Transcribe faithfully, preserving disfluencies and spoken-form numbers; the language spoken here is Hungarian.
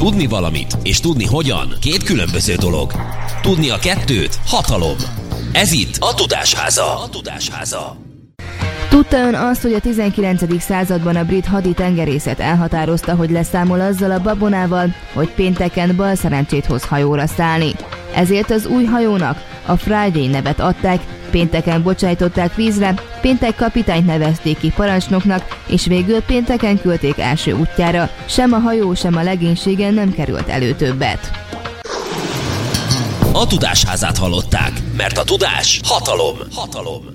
Tudni valamit és tudni hogyan két különböző dolog. Tudni a kettőt hatalom. Ez itt a Tudásháza. A Tudásháza. Tudta ön azt, hogy a tizenkilencedik században a brit haditengerészet elhatározta, hogy leszámol azzal a babonával, hogy pénteken bal szerencsét hoz hajóra szállni. Ezért az új hajónak a Friday nevet adták, pénteken bocsájtották vízre, péntek kapitányt nevezték ki parancsnoknak, és végül pénteken küldték első útjára. Sem a hajó, sem a legénységen nem került elő többet. A Tudásházát hallották, mert a tudás hatalom. Hatalom.